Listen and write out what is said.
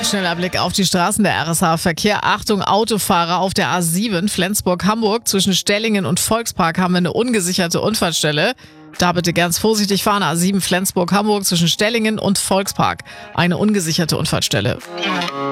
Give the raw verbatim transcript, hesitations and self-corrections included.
Schneller Blick auf die Straßen der R S H-Verkehr. Achtung, Autofahrer auf der A sieben Flensburg-Hamburg. Zwischen Stellingen und Volkspark haben wir eine ungesicherte Unfallstelle. Da bitte ganz vorsichtig fahren. A sieben Flensburg-Hamburg zwischen Stellingen und Volkspark. Eine ungesicherte Unfallstelle.